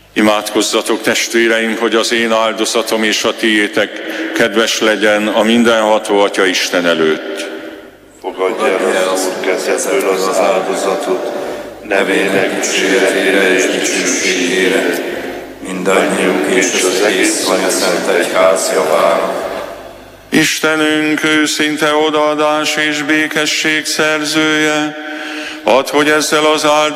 Imádkozzatok, testvéreim, hogy az én áldozatom és a tiétek kedves legyen a mindenható Atya Isten előtt. Fogadja el az Úr kezedből az áldozatot, nevének dicséretére és dicsőségére, mindannyiunk és az egész Szent Egyház javára. Istenünk őszinte odaadás és békesség szerzője, add, hogy ezzel az